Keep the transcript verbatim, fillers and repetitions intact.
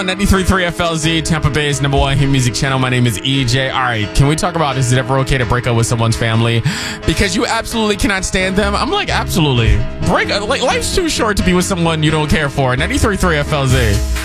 ninety-three point three F L Z, Tampa Bay's number one hit music channel. My name is E J. All right, can we talk about is it ever okay to break up with someone's family because you absolutely cannot stand them? I'm like, absolutely. Break like life's too short to be with someone you don't care for. ninety-three point three F L Z.